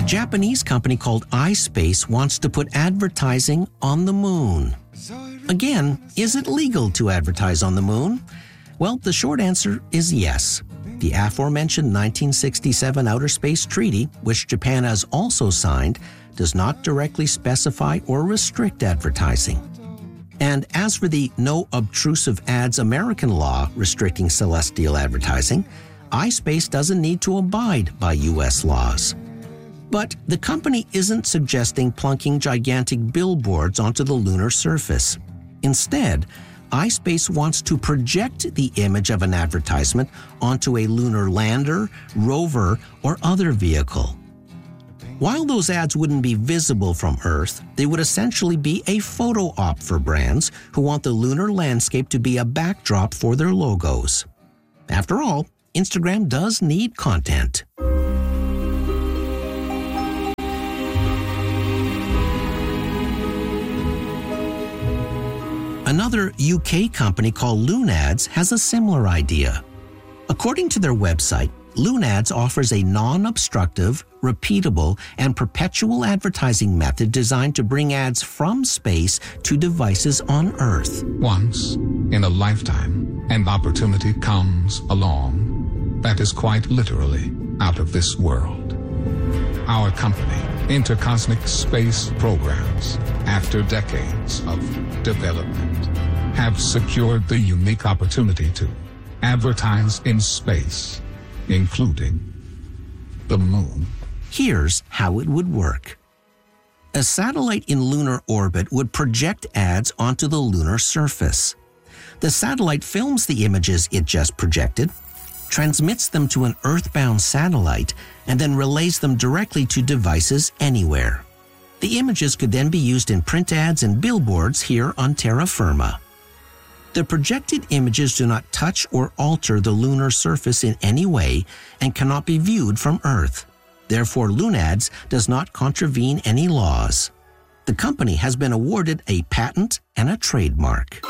Japanese company called iSpace wants to put advertising on the moon. Again, is it legal to advertise on the moon? Well, the short answer is yes. The aforementioned 1967 Outer Space Treaty, which Japan has also signed, does not directly specify or restrict advertising. And as for the No Obtrusive Ads American law restricting celestial advertising, iSpace doesn't need to abide by U.S. laws. But the company isn't suggesting plunking gigantic billboards onto the lunar surface. Instead, iSpace wants to project the image of an advertisement onto a lunar lander, rover, or other vehicle. While those ads wouldn't be visible from Earth, they would essentially be a photo op for brands who want the lunar landscape to be a backdrop for their logos. After all, Instagram does need content. Another UK company called Lunads has a similar idea. According to their website, Lunads offers a non-obstructive, repeatable, and perpetual advertising method designed to bring ads from space to devices on Earth. Once in a lifetime, an opportunity comes along that is quite literally out of this world. Our company, Intercosmic Space Programs, after decades of development, have secured the unique opportunity to advertise in space, including the moon. Here's how it would work. A satellite in lunar orbit would project ads onto the lunar surface. The satellite films the images it just projected, transmits them to an Earth-bound satellite, and then relays them directly to devices anywhere. The images could then be used in print ads and billboards here on terra firma. The projected images do not touch or alter the lunar surface in any way and cannot be viewed from Earth. Therefore, Lunads does not contravene any laws. The company has been awarded a patent and a trademark.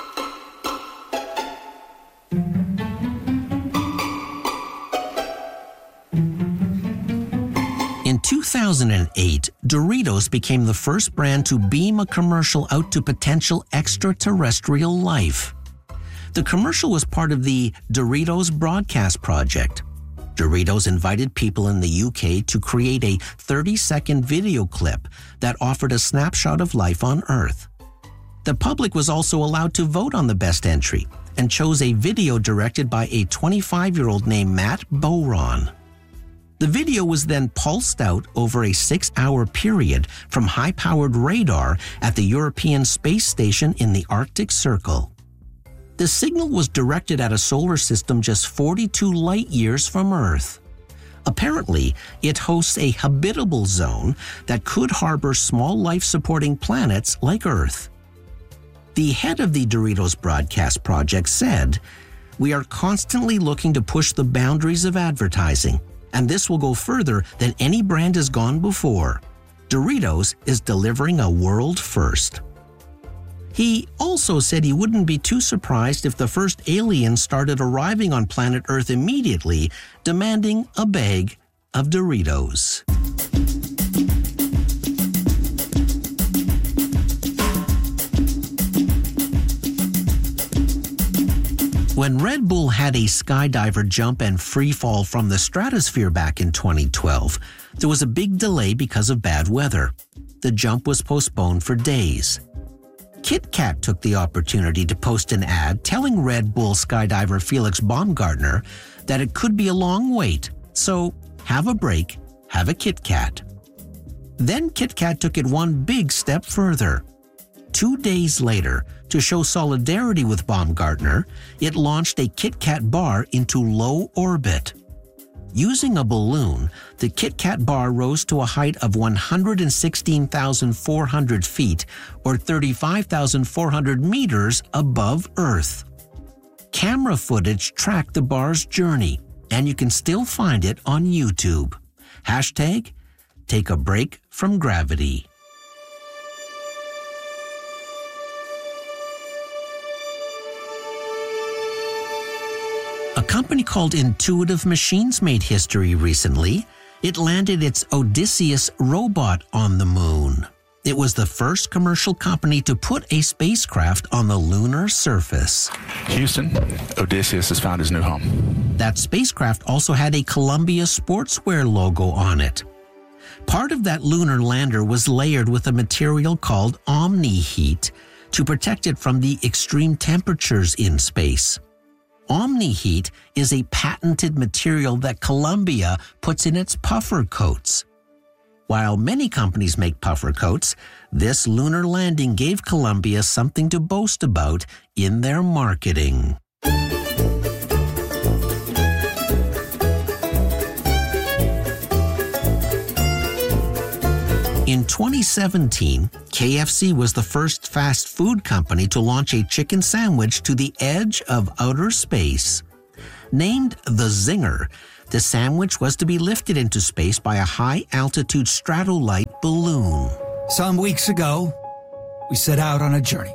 In 2008, Doritos became the first brand to beam a commercial out to potential extraterrestrial life. The commercial was part of the Doritos Broadcast Project. Doritos invited people in the UK to create a 30-second video clip that offered a snapshot of life on Earth. The public was also allowed to vote on the best entry and chose a video directed by a 25-year-old named Matt Bowron. The video was then pulsed out over a 6-hour period from high-powered radar at the European Space Station in the Arctic Circle. The signal was directed at a solar system just 42 light-years from Earth. Apparently, it hosts a habitable zone that could harbor small life-supporting planets like Earth. The head of the Doritos Broadcast Project said, "We are constantly looking to push the boundaries of advertising, and this will go further than any brand has gone before. Doritos is delivering a world first." He also said he wouldn't be too surprised if the first aliens started arriving on planet Earth immediately, demanding a bag of Doritos. When Red Bull had a skydiver jump and free fall from the stratosphere back in 2012, there was a big delay because of bad weather. The jump was postponed for days. Kit Kat took the opportunity to post an ad telling Red Bull skydiver Felix Baumgartner that it could be a long wait, so have a break, have a Kit Kat. Then Kit Kat took it one big step further. 2 days later, to show solidarity with Baumgartner, it launched a Kit Kat bar into low orbit. Using a balloon, the Kit Kat bar rose to a height of 116,400 feet, or 35,400 meters above Earth. Camera footage tracked the bar's journey, and you can still find it on YouTube. Hashtag, take a break from gravity. A company called Intuitive Machines made history recently It landed its Odysseus robot on the moon. It was the first commercial company to put a spacecraft on the lunar surface. Houston, Odysseus has found his new home. That spacecraft also had a Columbia Sportswear logo on it. Part of that lunar lander was layered with a material called omni-heat to protect it from the extreme temperatures in space. Omni-heat is a patented material that Columbia puts in its puffer coats. While many companies make puffer coats, this lunar landing gave Columbia something to boast about in their marketing. In 2017, KFC was the first fast food company to launch a chicken sandwich to the edge of outer space. Named the Zinger, the sandwich was to be lifted into space by a high-altitude Stratolite balloon. Some weeks ago, we set out on a journey.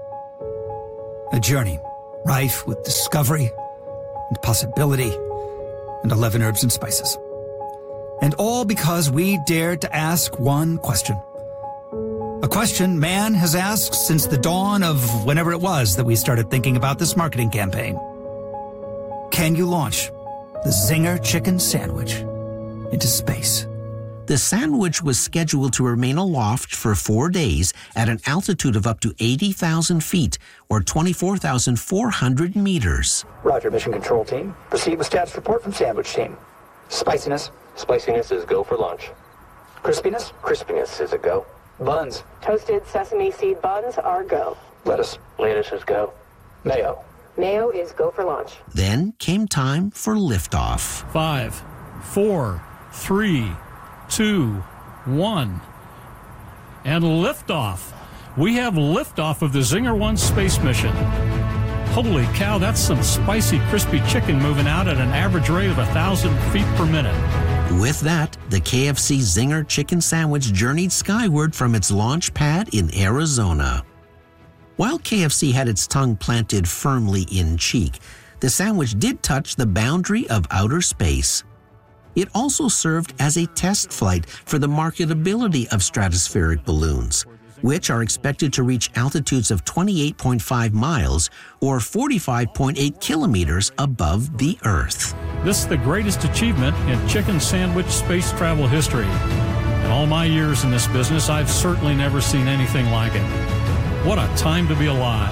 A journey rife with discovery and possibility and 11 herbs and spices. And all because we dared to ask one question. A question man has asked since the dawn of whenever it was that we started thinking about this marketing campaign. Can you launch the Zinger chicken sandwich into space? The sandwich was scheduled to remain aloft for 4 days at an altitude of up to 80,000 feet or 24,400 meters. Roger, mission control team. Proceed with status report from sandwich team. Spiciness? Spiciness is go for launch. Crispiness? Crispiness is a go. Buns? Toasted sesame seed buns are go. Lettuce? Lettuce is go. Mayo? Mayo is go for launch. Then came time for liftoff. 5, 4, 3, 2, 1. And liftoff. We have liftoff of the Zinger 1 space mission. Holy cow, that's some spicy, crispy chicken moving out at an average rate of 1,000 feet per minute. With that, the KFC Zinger chicken sandwich journeyed skyward from its launch pad in Arizona. While KFC had its tongue planted firmly in cheek, the sandwich did touch the boundary of outer space. It also served as a test flight for the marketability of stratospheric balloons, which are expected to reach altitudes of 28.5 miles or 45.8 kilometers above the Earth. This is the greatest achievement in chicken sandwich space travel history. In all my years in this business, I've certainly never seen anything like it. What a time to be alive.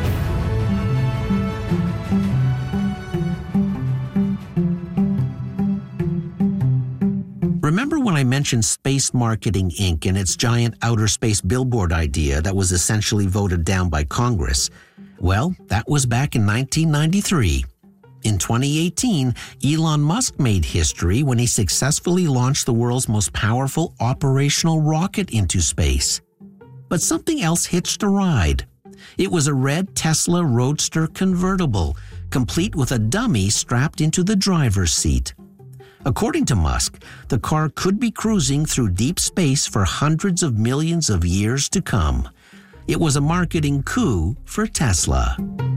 Remember when I mentioned Space Marketing Inc. and its giant outer space billboard idea that was essentially voted down by Congress? Well, that was back in 1993. In 2018, Elon Musk made history when he successfully launched the world's most powerful operational rocket into space. But something else hitched a ride. It was a red Tesla Roadster convertible, complete with a dummy strapped into the driver's seat. According to Musk, the car could be cruising through deep space for hundreds of millions of years to come. It was a marketing coup for Tesla.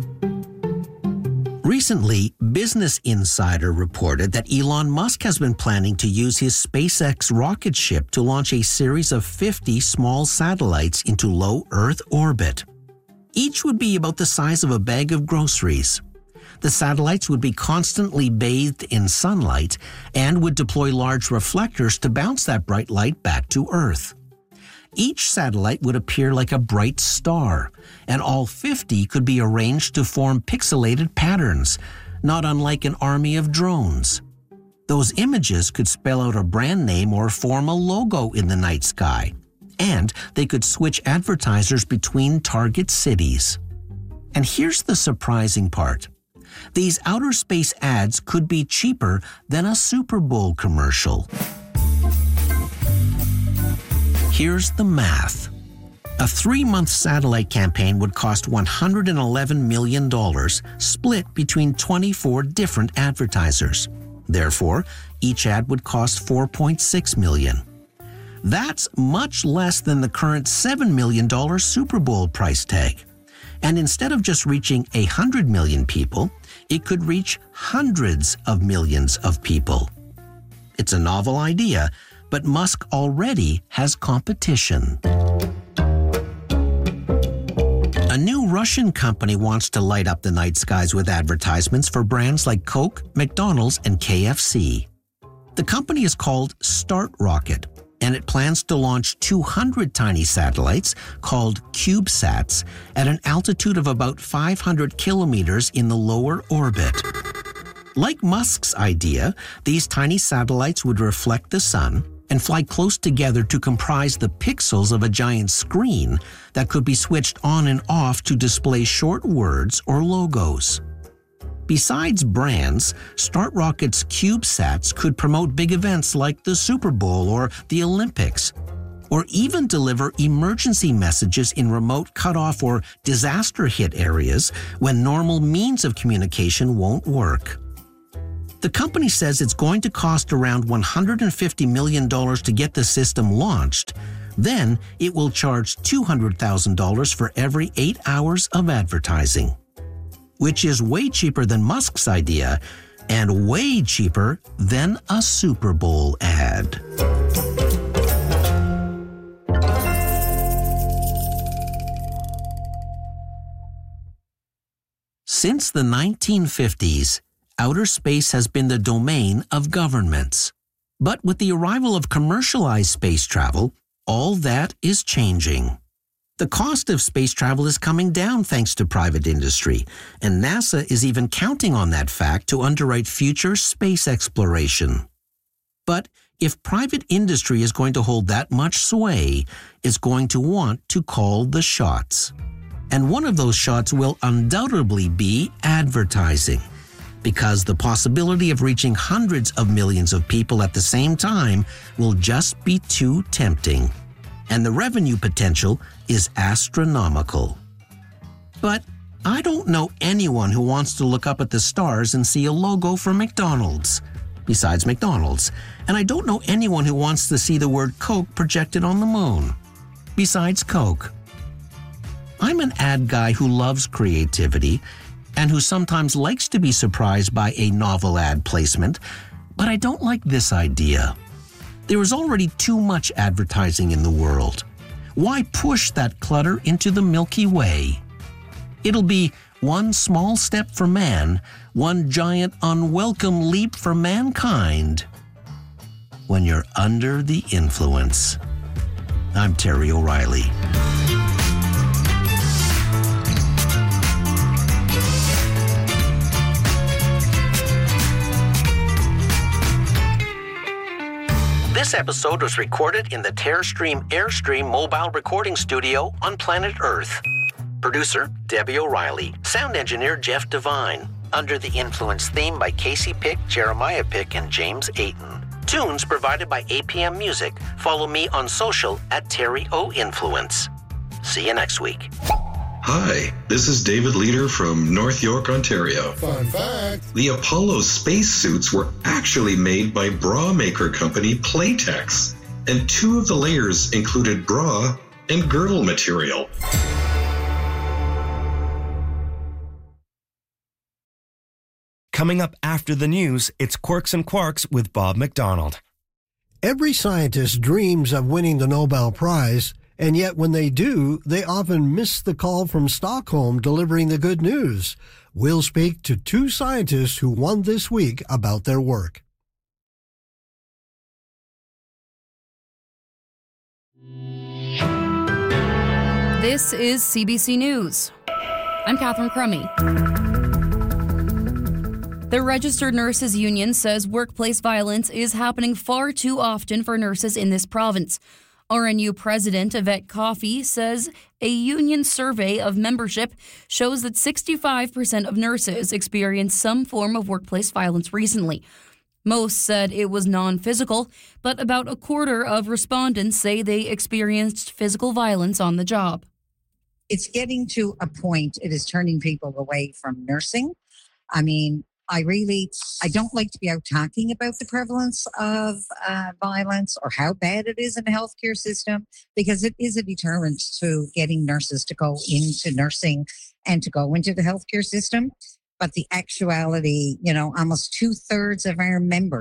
Recently, Business Insider reported that Elon Musk has been planning to use his SpaceX rocket ship to launch a series of 50 small satellites into low Earth orbit. Each would be about the size of a bag of groceries. The satellites would be constantly bathed in sunlight and would deploy large reflectors to bounce that bright light back to Earth. Each satellite would appear like a bright star, and all 50 could be arranged to form pixelated patterns, not unlike an army of drones. Those images could spell out a brand name or form a logo in the night sky, and they could switch advertisers between target cities. And here's the surprising part. These outer space ads could be cheaper than a Super Bowl commercial. Here's the math. A 3-month satellite campaign would cost $111 million, split between 24 different advertisers. Therefore, each ad would cost $4.6 million. That's much less than the current $7 million Super Bowl price tag. And instead of just reaching 100 million people, it could reach hundreds of millions of people. It's a novel idea, but Musk already has competition. A new Russian company wants to light up the night skies with advertisements for brands like Coke, McDonald's, and KFC. The company is called StartRocket, and it plans to launch 200 tiny satellites called CubeSats at an altitude of about 500 kilometers in the lower orbit. Like Musk's idea, these tiny satellites would reflect the sun and fly close together to comprise the pixels of a giant screen that could be switched on and off to display short words or logos. Besides brands, StartRocket's CubeSats could promote big events like the Super Bowl or the Olympics, or even deliver emergency messages in remote cutoff or disaster-hit areas when normal means of communication won't work. The company says it's going to cost around $150 million to get the system launched. Then it will charge $200,000 for every 8 hours of advertising, which is way cheaper than Musk's idea and way cheaper than a Super Bowl ad. Since the 1950s, outer space has been the domain of governments. But with the arrival of commercialized space travel, all that is changing. The cost of space travel is coming down thanks to private industry, and NASA is even counting on that fact to underwrite future space exploration. But if private industry is going to hold that much sway, it's going to want to call the shots. And one of those shots will undoubtedly be advertising, because the possibility of reaching hundreds of millions of people at the same time will just be too tempting. And the revenue potential is astronomical. But I don't know anyone who wants to look up at the stars and see a logo for McDonald's, besides McDonald's. And I don't know anyone who wants to see the word Coke projected on the moon, besides Coke. I'm an ad guy who loves creativity and who sometimes likes to be surprised by a novel ad placement, but I don't like this idea. There is already too much advertising in the world. Why push that clutter into the Milky Way? It'll be one small step for man, one giant unwelcome leap for mankind when you're under the influence. I'm Terry O'Reilly. This episode was recorded in the TerraStream Airstream mobile recording studio on planet Earth. Producer, Debbie O'Reilly. Sound engineer, Jeff Devine. Under the Influence theme by Casey Pick, Jeremiah Pick, and James Ayton. Tunes provided by APM Music. Follow me on social at Terry O Influence. See you next week. Hi, this is David Leader from North York, Ontario. Fun fact. The Apollo spacesuits were actually made by bra maker company Playtex, and 2 of the layers included bra and girdle material. Coming up after the news, it's Quirks and Quarks with Bob McDonald. Every scientist dreams of winning the Nobel Prize, and yet when they do, they often miss the call from Stockholm delivering the good news. We'll speak to 2 scientists who won this week about their work. This is CBC News. I'm Catherine Crummy. The Registered Nurses Union says workplace violence is happening far too often for nurses in this province. RNU President Yvette Coffey says a union survey of membership shows that 65% of nurses experienced some form of workplace violence recently. Most said it was non-physical, but about a quarter of respondents say they experienced physical violence on the job. It's getting to a point, it is turning people away from nursing. I mean, I don't like to be out talking about the prevalence of violence or how bad it is in the healthcare system, because it is a deterrent to getting nurses to go into nursing and to go into the healthcare system. But the actuality, almost 2/3 of our members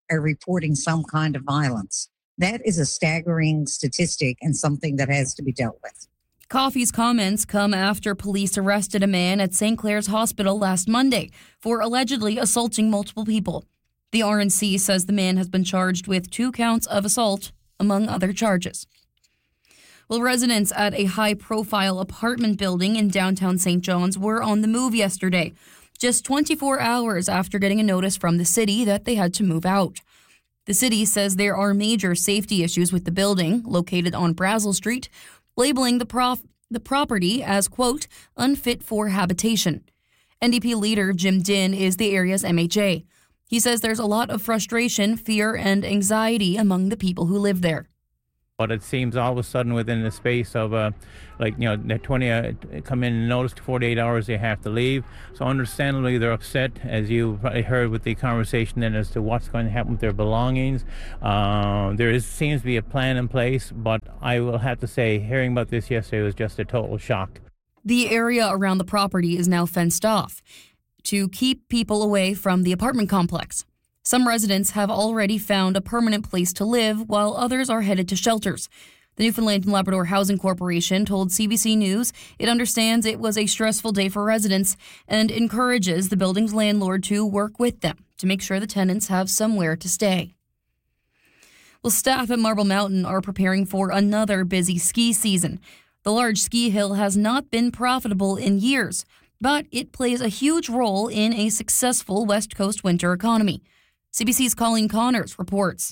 are reporting some kind of violence. That is a staggering statistic and something that has to be dealt with. Coffey's comments come after police arrested a man at St. Clair's Hospital last Monday for allegedly assaulting multiple people. The RNC says the man has been charged with 2 counts of assault, among other charges. Well, residents at a high-profile apartment building in downtown St. John's were on the move yesterday, just 24 hours after getting a notice from the city that they had to move out. The city says there are major safety issues with the building, located on Brazel Street, labeling the property as, quote, unfit for habitation. NDP leader Jim Dinn is the area's MHA. He says there's a lot of frustration, fear, and anxiety among the people who live there. But it seems all of a sudden within the space of, the 20 come in and notice 48 hours they have to leave. So understandably they're upset, as you probably heard with the conversation then, as to what's going to happen with their belongings. Seems to be a plan in place, but I will have to say, hearing about this yesterday was just a total shock. The area around the property is now fenced off to keep people away from the apartment complex. Some residents have already found a permanent place to live, while others are headed to shelters. The Newfoundland and Labrador Housing Corporation told CBC News it understands it was a stressful day for residents and encourages the building's landlord to work with them to make sure the tenants have somewhere to stay. Well, staff at Marble Mountain are preparing for another busy ski season. The large ski hill has not been profitable in years, but it plays a huge role in a successful West Coast winter economy. CBC's Colleen Connors reports.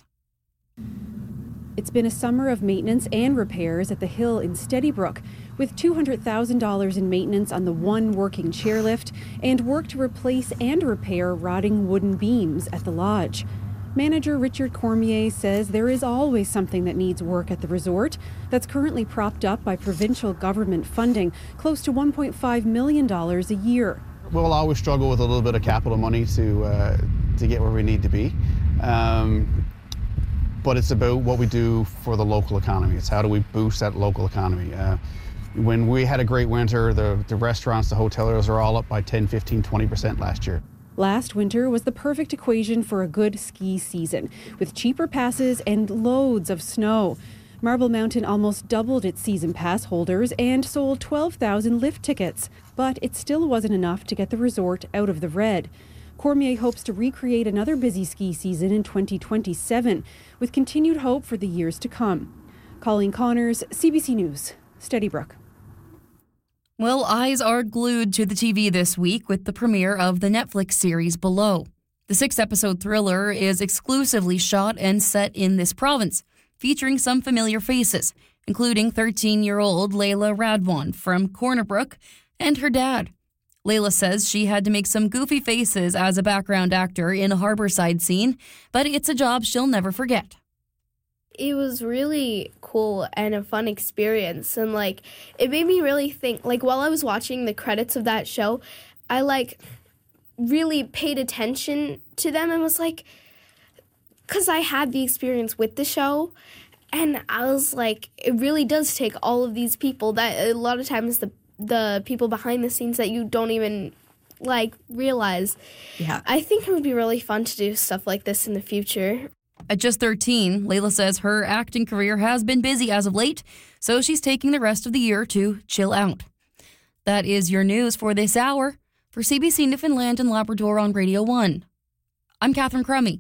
It's been a summer of maintenance and repairs at the hill in Steadybrook, with $200,000 in maintenance on the one working chairlift and work to replace and repair rotting wooden beams at the lodge. Manager Richard Cormier says there is always something that needs work at the resort that's currently propped up by provincial government funding, close to $1.5 million a year. We'll always struggle with a little bit of capital money to get where we need to be. But it's about what we do for the local economy. It's how do we boost that local economy. When we had a great winter, the restaurants, the hoteliers are all up by 10, 15, 20% last year. Last winter was the perfect equation for a good ski season, with cheaper passes and loads of snow. Marble Mountain almost doubled its season pass holders and sold 12,000 lift tickets, but it still wasn't enough to get the resort out of the red. Cormier hopes to recreate another busy ski season in 2027, with continued hope for the years to come. Colleen Connors, CBC News, Steadybrook. Well, eyes are glued to the TV this week with the premiere of the Netflix series Below. The 6-episode thriller is exclusively shot and set in this province, featuring some familiar faces, including 13-year-old Layla Radwan from Corner Brook and her dad. Layla says she had to make some goofy faces as a background actor in a Harborside scene, but it's a job she'll never forget. It was really cool and a fun experience, and it made me really think, while I was watching the credits of that show, I really paid attention to them and was because I had the experience with the show, and I was it really does take all of these people that a lot of times the people behind the scenes that you don't even realize. Yeah. I think it would be really fun to do stuff like this in the future. At just 13, Layla says her acting career has been busy as of late, so she's taking the rest of the year to chill out. That is your news for this hour. For CBC Newfoundland and Labrador on Radio 1, I'm Catherine Crummy.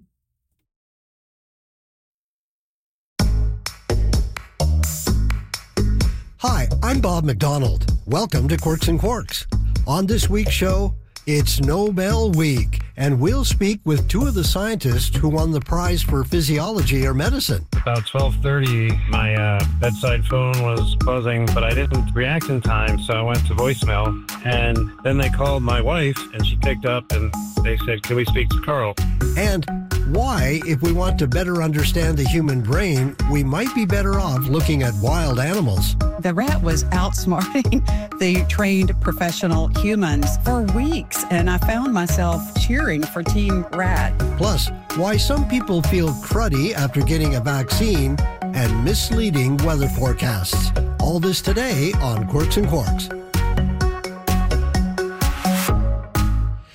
Hi, I'm Bob McDonald. Welcome to Quirks and Quarks. On this week's show, it's Nobel Week, and we'll speak with 2 of the scientists who won the prize for physiology or medicine. About 12:30, my bedside phone was buzzing, but I didn't react in time, so I went to voicemail. And then they called my wife, and she picked up, and they said, "Can we speak to Carl?" And why, if we want to better understand the human brain, we might be better off looking at wild animals. The rat was outsmarting the trained professional humans for weeks, and I found myself cheering for Team Rat. Plus, why some people feel cruddy after getting a vaccine and misleading weather forecasts. All this today on Quirks and Quarks.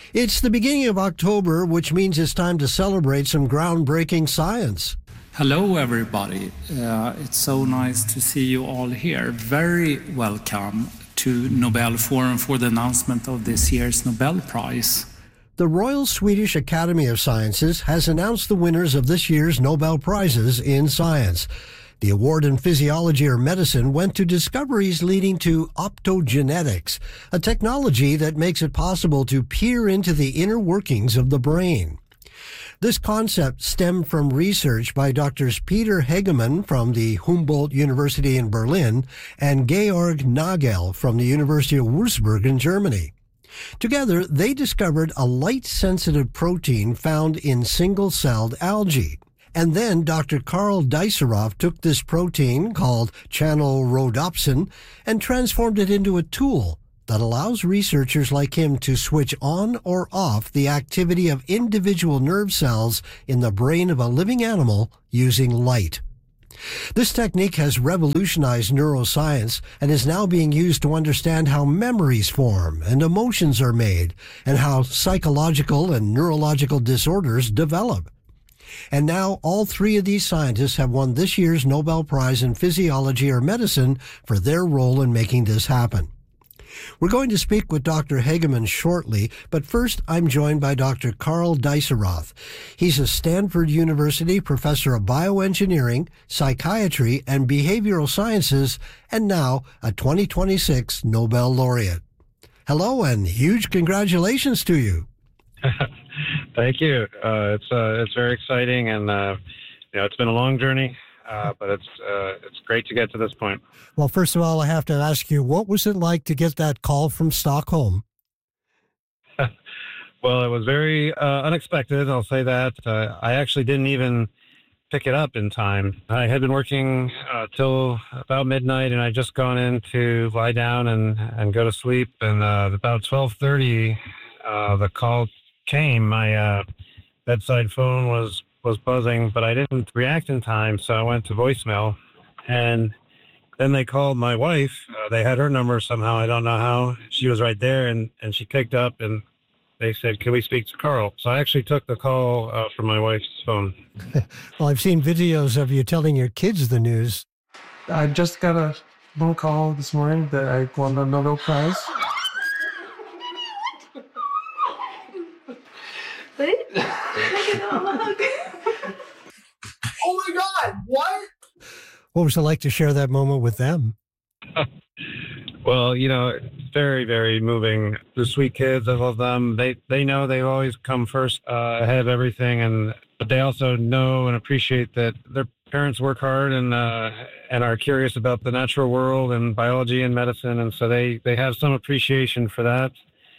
It's the beginning of October, which means it's time to celebrate some groundbreaking science. Hello, everybody. It's so nice to see you all here. Very welcome to Nobel Forum for the announcement of this year's Nobel Prize. The Royal Swedish Academy of Sciences has announced the winners of this year's Nobel Prizes in Science. The award in physiology or medicine went to discoveries leading to optogenetics, a technology that makes it possible to peer into the inner workings of the brain. This concept stemmed from research by Drs. Peter Hegemann from the Humboldt University in Berlin and Georg Nagel from the University of Würzburg in Germany. Together, they discovered a light-sensitive protein found in single-celled algae. And then Dr. Karl Deisseroth took this protein, called channelrhodopsin, and transformed it into a tool that allows researchers like him to switch on or off the activity of individual nerve cells in the brain of a living animal using light. This technique has revolutionized neuroscience and is now being used to understand how memories form and emotions are made, and how psychological and neurological disorders develop. And now all three of these scientists have won this year's Nobel Prize in Physiology or Medicine for their role in making this happen. We're going to speak with Dr. Hegemann shortly, but first I'm joined by Dr. Karl Deisseroth. He's a Stanford University professor of bioengineering, psychiatry, and behavioral sciences, and now a 2026 Nobel laureate. Hello, and huge congratulations to you. Thank you. It's very exciting, and it's been a long journey, but it's great to get to this point. Well, first of all, I have to ask you, what was it like to get that call from Stockholm? Well, it was very unexpected, I'll say that. I actually didn't even pick it up in time. I had been working till about midnight, and I'd just gone in to lie down and go to sleep, and about 12:30, the call came. My bedside phone was buzzing, but I didn't react in time, so I went to voicemail, and then they called my wife. They had her number somehow. I don't know how. She was right there, and she picked up, and they said, "Can we speak to Karl?" So I actually took the call from my wife's phone. Well, I've seen videos of you telling your kids the news. I just got a phone call this morning that I won the Nobel Prize. Oh my God, what? What was it like to share that moment with them? Well, very, very moving. The sweet kids, I love them. They know they always come first ahead of everything, but they also know and appreciate that their parents work hard and are curious about the natural world and biology and medicine, and so they have some appreciation for that.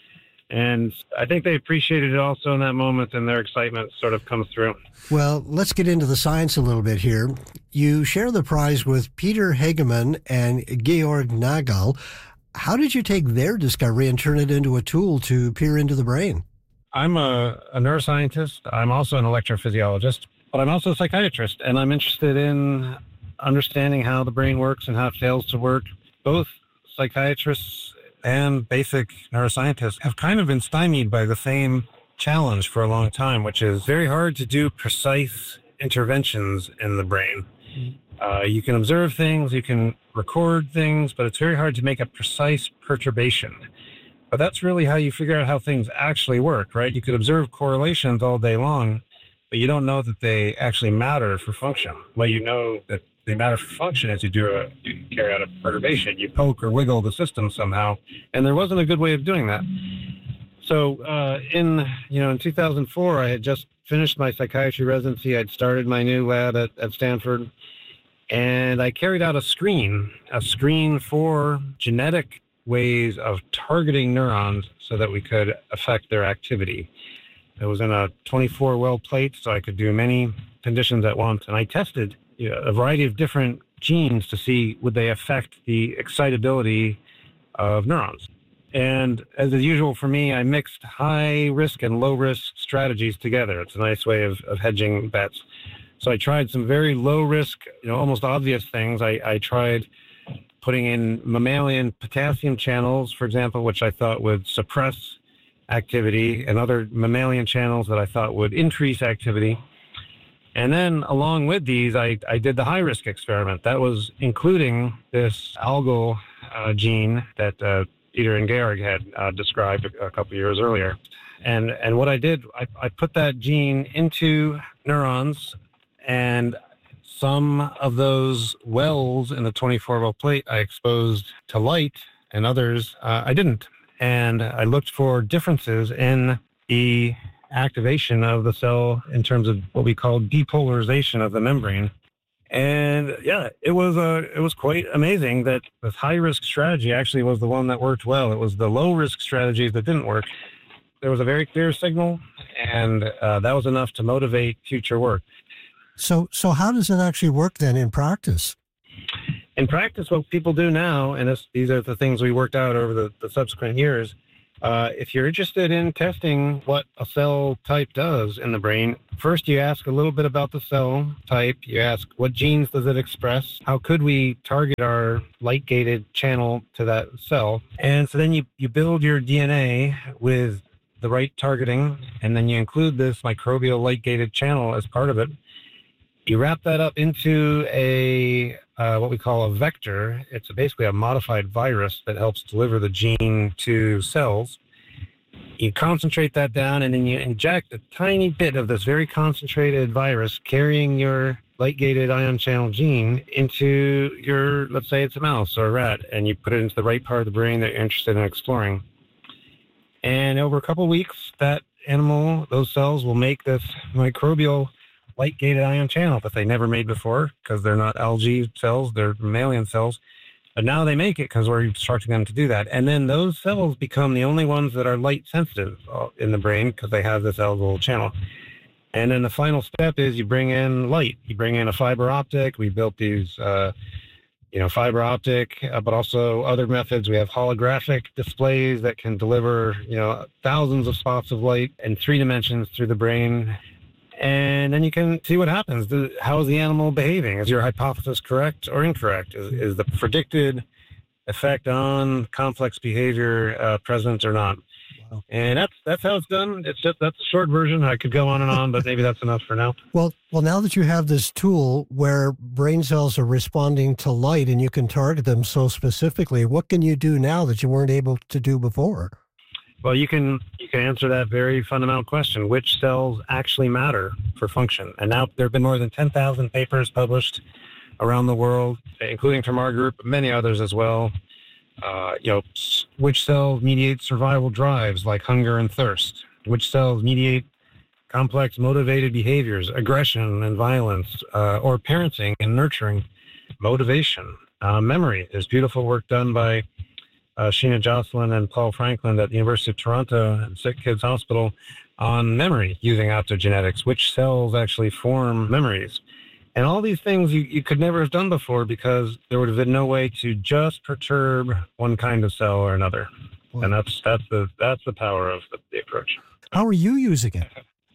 And I think they appreciated it also in that moment, and their excitement sort of comes through. Well, let's get into the science a little bit here. You share the prize with Peter Hegemann and Georg Nagel. How did you take their discovery and turn it into a tool to peer into the brain? I'm a neuroscientist. I'm also an electrophysiologist, but I'm also a psychiatrist, and I'm interested in understanding how the brain works and how it fails to work. Both psychiatrists and basic neuroscientists have kind of been stymied by the same challenge for a long time, which is very hard to do precise interventions in the brain. You can observe things, you can record things, but it's very hard to make a precise perturbation. But that's really how you figure out how things actually work, right? You could observe correlations all day long, but you don't know that they actually matter for function. Well, you know that they matter for function as you carry out a perturbation. You poke or wiggle the system somehow, and there wasn't a good way of doing that. So in 2004, I had just finished my psychiatry residency. I'd started my new lab at Stanford, and I carried out a screen for genetic ways of targeting neurons so that we could affect their activity. It was in a 24-well plate, so I could do many conditions at once, and I tested a variety of different genes to see would they affect the excitability of neurons. And as is usual for me, I mixed high risk and low risk strategies together. It's a nice way of hedging bets. So I tried some very low risk, almost obvious things. I tried putting in mammalian potassium channels, for example, which I thought would suppress activity and other mammalian channels that I thought would increase activity. And then along with these, I did the high-risk experiment. That was including this algal gene that Peter and Georg had described a couple years earlier. And what I did, I put that gene into neurons, and some of those wells in the 24-well plate I exposed to light, and others I didn't. And I looked for differences in the activation of the cell in terms of what we call depolarization of the membrane. And yeah, it was quite amazing that this high-risk strategy actually was the one that worked well. It was the low-risk strategies that didn't work. There was a very clear signal, and that was enough to motivate future work. So how does it actually work then in practice? In practice, what people do now, and these are the things we worked out over the subsequent years, if you're interested in testing what a cell type does in the brain, first you ask a little bit about the cell type. You ask, what genes does it express? How could we target our light-gated channel to that cell? And so then you build your DNA with the right targeting, and then you include this microbial light-gated channel as part of it. You wrap that up into a what we call a vector. It's basically a modified virus that helps deliver the gene to cells. You concentrate that down, and then you inject a tiny bit of this very concentrated virus carrying your light-gated ion channel gene into your, let's say it's a mouse or a rat, and you put it into the right part of the brain that you're interested in exploring. And over a couple of weeks, that animal, those cells will make this microbial light-gated ion channel that they never made before, because they're not algae cells, they're mammalian cells. But now they make it because we're instructing them to do that. And then those cells become the only ones that are light sensitive in the brain because they have this algal channel. And then the final step is you bring in light. You bring in a fiber optic. We built these, fiber optic, but also other methods. We have holographic displays that can deliver, thousands of spots of light in 3 dimensions through the brain. And then you can see what happens. How is the animal behaving? Is your hypothesis correct or incorrect? Is the predicted effect on complex behavior present or not? Wow. And that's how it's done. That's a short version. I could go on and on, but maybe that's enough for now. Well, now that you have this tool where brain cells are responding to light and you can target them so specifically, what can you do now that you weren't able to do before? Well, you can answer that very fundamental question: which cells actually matter for function? And now there have been more than 10,000 papers published around the world, including from our group, but many others as well. Which cells mediate survival drives like hunger and thirst? Which cells mediate complex motivated behaviors, aggression and violence, or parenting and nurturing, motivation, memory? There's beautiful work done by Sheena Jocelyn and Paul Franklin at the University of Toronto and Sick Kids Hospital on memory using optogenetics, which cells actually form memories. And all these things you could never have done before because there would have been no way to just perturb one kind of cell or another. Wow. And that's the power of the approach. How are you using it?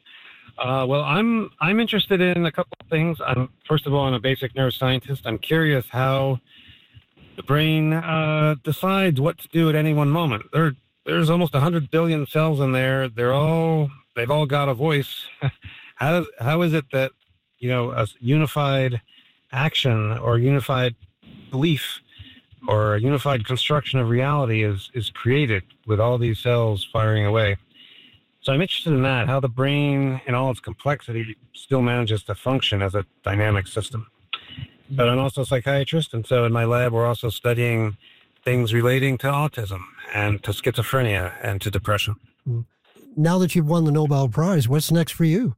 Well, I'm interested in a couple of things. First of all, I'm a basic neuroscientist. I'm curious how the brain decides what to do at any one moment. There's almost 100 billion cells in there. They've all got a voice. How is it that a unified action or unified belief or a unified construction of reality is created with all these cells firing away? So I'm interested in that, how the brain in all its complexity still manages to function as a dynamic system. But I'm also a psychiatrist, and so in my lab we're also studying things relating to autism and to schizophrenia and to depression. Now that you've won the Nobel Prize, what's next for you?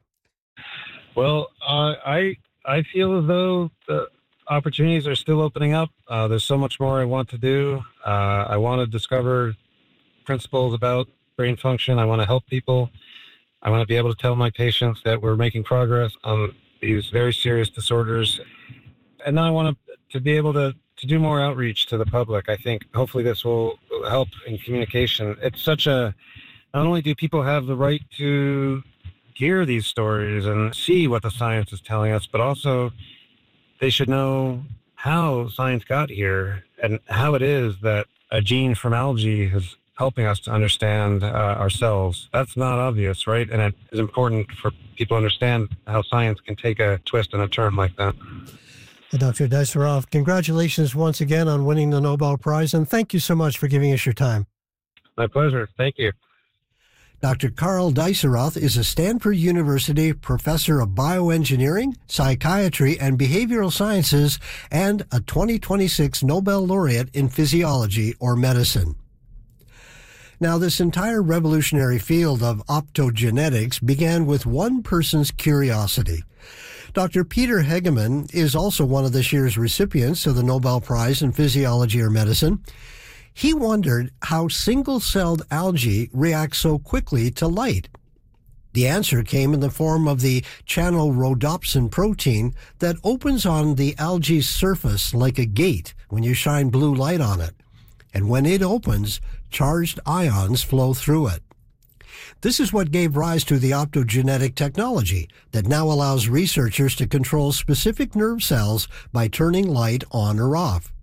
Well, I feel as though the opportunities are still opening up. There's so much more I want to do. I want to discover principles about brain function. I want to help people. I want to be able to tell my patients that we're making progress on these very serious disorders. And now I want to be able to do more outreach to the public. I think hopefully this will help in communication. It's not only do people have the right to hear these stories and see what the science is telling us, but also they should know how science got here and how it is that a gene from algae has helping us to understand ourselves. That's not obvious, right? And it is important for people to understand how science can take a twist and a turn like that. Dr. Deiseroth, congratulations once again on winning the Nobel Prize, and thank you so much for giving us your time. My pleasure. Thank you. Dr. Carl Deiseroth is a Stanford University professor of bioengineering, psychiatry, and behavioral sciences, and a 2026 Nobel laureate in physiology or medicine. Now, this entire revolutionary field of optogenetics began with one person's curiosity. Dr. Peter Hegeman is also one of this year's recipients of the Nobel Prize in Physiology or Medicine. He wondered how single-celled algae react so quickly to light. The answer came in the form of the channel rhodopsin protein that opens on the algae's surface like a gate when you shine blue light on it. And when it opens, charged ions flow through it. This is what gave rise to the optogenetic technology that now allows researchers to control specific nerve cells by turning light on or off.